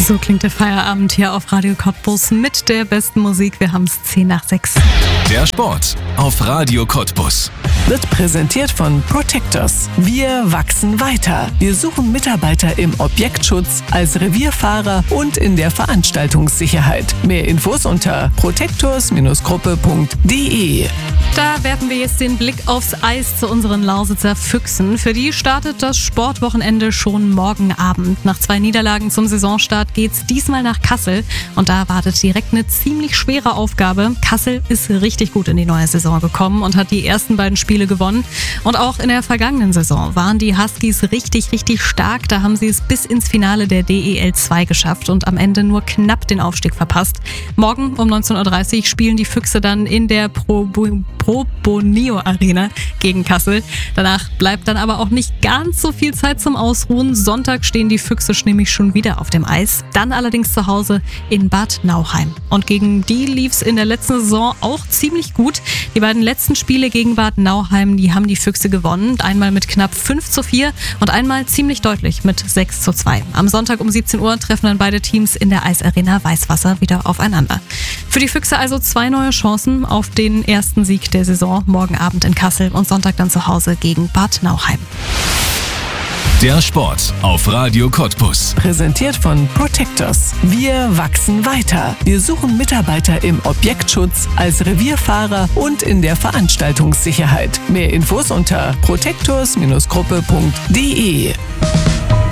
So klingt der Feierabend hier auf Radio Cottbus mit der besten Musik. Wir haben es 6:10. Der Sport auf Radio Cottbus. Wird präsentiert von Protectors. Wir wachsen weiter. Wir suchen Mitarbeiter im Objektschutz, als Revierfahrer und in der Veranstaltungssicherheit. Mehr Infos unter protectors-gruppe.de. Da werfen wir jetzt den Blick aufs Eis zu unseren Lausitzer Füchsen. Für die startet das Sportwochenende schon morgen Abend. Nach 2 Niederlagen zum Saisonstart geht's diesmal nach Kassel. Und da wartet direkt eine ziemlich schwere Aufgabe. Kassel ist richtig gut in die neue Saison gekommen und hat die ersten beiden Spiele gewonnen. Und auch in der vergangenen Saison waren die Huskies richtig stark. Da haben sie es bis ins Finale der DEL 2 geschafft und am Ende nur knapp den Aufstieg verpasst. Morgen um 19:30 Uhr spielen die Füchse dann in der Pro Boneo Arena gegen Kassel. Danach bleibt dann aber auch nicht ganz so viel Zeit zum Ausruhen. Sonntag stehen die Füchse nämlich schon wieder auf dem Eis. Dann allerdings zu Hause in Bad Nauheim. Und gegen die lief's in der letzten Saison auch ziemlich gut. Die beiden letzten Spiele gegen Bad Nauheim, die haben die Füchse gewonnen. Einmal mit knapp 5:4 und einmal ziemlich deutlich mit 6:2. Am Sonntag um 17 Uhr treffen dann beide Teams in der Eisarena Weißwasser wieder aufeinander. Für die Füchse also 2 neue Chancen auf den ersten Sieg der Saison. Morgen Abend in Kassel und Sonntag dann zu Hause gegen Bad Nauheim. Der Sport auf Radio Cottbus. Präsentiert von Protectors. Wir wachsen weiter. Wir suchen Mitarbeiter im Objektschutz, als Revierfahrer und in der Veranstaltungssicherheit. Mehr Infos unter protectors-gruppe.de.